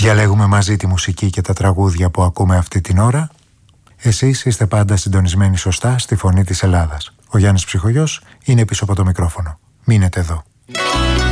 Διαλέγουμε μαζί τη μουσική και τα τραγούδια που ακούμε αυτή την ώρα. Εσείς είστε πάντα συντονισμένοι σωστά στη φωνή της Ελλάδας. Ο Γιάννης Ψυχογιός είναι πίσω από το μικρόφωνο. Μείνετε εδώ.